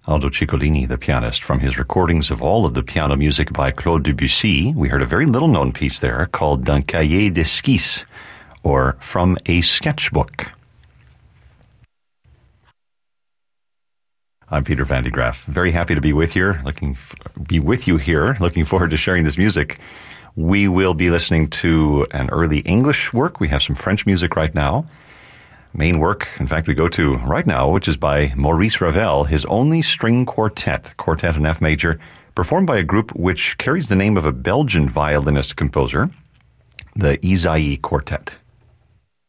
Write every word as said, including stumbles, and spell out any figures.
Aldo Ciccolini, the pianist, from his recordings of all of the piano music by Claude Debussy. We heard a very little-known piece there called D'un cahier d'esquisse, or From a Sketchbook. I'm Peter Van de Graaff. Very happy to be with you, looking f- be with you here. Looking forward to sharing this music. We will be listening to an early English work. We have some French music right now. Main work, in fact, we go to right now, which is by Maurice Ravel, his only string quartet, quartet in F major, performed by a group which carries the name of a Belgian violinist composer, the Isaïe Quartet.